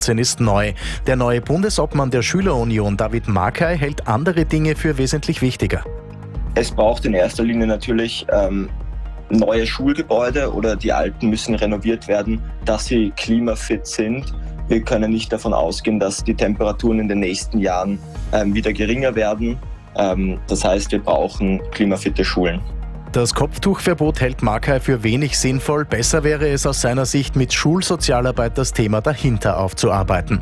ist neu. Der neue Bundesobmann der Schülerunion, David Markay, hält andere Dinge für wesentlich wichtiger. Es braucht in erster Linie natürlich neue Schulgebäude oder die alten müssen renoviert werden, dass sie klimafit sind. Wir können nicht davon ausgehen, dass die Temperaturen in den nächsten Jahren wieder geringer werden. Das heißt, wir brauchen klimafitte Schulen. Das Kopftuchverbot hält Markay für wenig sinnvoll. Besser wäre es aus seiner Sicht, mit Schulsozialarbeit das Thema dahinter aufzuarbeiten.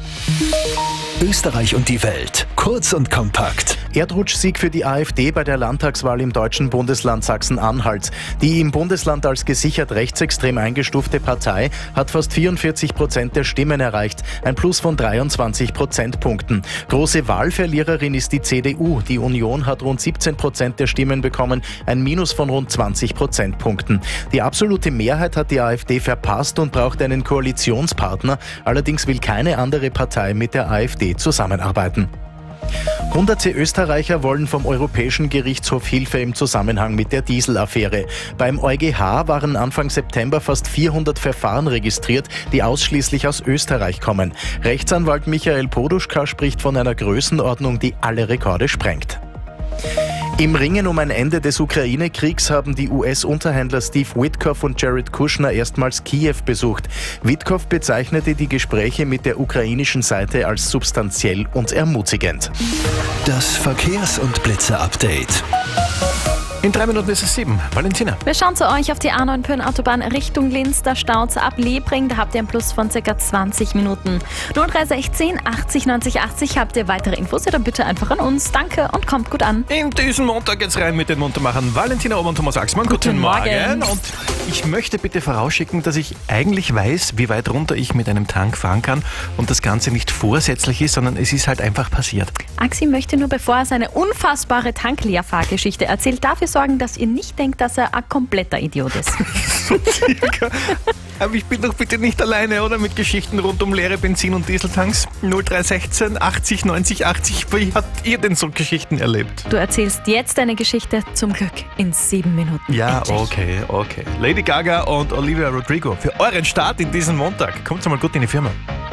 Österreich und die Welt. Kurz und kompakt. Erdrutschsieg für die AfD bei der Landtagswahl im deutschen Bundesland Sachsen-Anhalt. Die im Bundesland als gesichert rechtsextrem eingestufte Partei hat fast 44% der Stimmen erreicht, ein Plus von 23 Prozentpunkten. Große Wahlverliererin ist die CDU. Die Union hat rund 17% der Stimmen bekommen, ein Minus von rund 20 Prozentpunkten. Die absolute Mehrheit hat die AfD verpasst und braucht einen Koalitionspartner. Allerdings will keine andere Partei mit der AfD zusammenarbeiten. Hunderte Österreicher wollen vom Europäischen Gerichtshof Hilfe im Zusammenhang mit der Dieselaffäre. Beim EuGH waren Anfang September fast 400 Verfahren registriert, die ausschließlich aus Österreich kommen. Rechtsanwalt Michael Poduschka spricht von einer Größenordnung, die alle Rekorde sprengt. Im Ringen um ein Ende des Ukraine-Kriegs haben die US-Unterhändler Steve Witkoff und Jared Kushner erstmals Kiew besucht. Witkoff bezeichnete die Gespräche mit der ukrainischen Seite als substanziell und ermutigend. Das Verkehrs- und Blitzer-Update. In 3 Minuten ist es 7. Valentina. Wir schauen zu euch auf die A9 Pyhrn-Autobahn Richtung Linz. Da staut ab Lebring. Da habt ihr einen Plus von ca. 20 Minuten. 0316 80 90 80. Habt ihr weitere Infos? Ja, dann bitte einfach an uns. Danke und kommt gut an. In diesen Montag geht's rein mit den Muntermachern Valentina Ober und Thomas Axmann. Guten Morgen. Und ich möchte bitte vorausschicken, dass ich eigentlich weiß, wie weit runter ich mit einem Tank fahren kann und das Ganze nicht vorsätzlich ist, sondern es ist halt einfach passiert. Axi möchte nur, bevor er seine unfassbare Tankleerfahrgeschichte erzählt, dafür sorgen, dass ihr nicht denkt, dass er ein kompletter Idiot ist. So circa. Aber ich bin doch bitte nicht alleine, oder? Mit Geschichten rund um leere Benzin- und Dieseltanks. 0316 80 90 80. Wie habt ihr denn so Geschichten erlebt? Du erzählst jetzt deine Geschichte, zum Glück in 7 Minuten. Ja, endlich. okay. Lady Gaga und Olivia Rodrigo für euren Start in diesen Montag. Kommt mal gut in die Firma.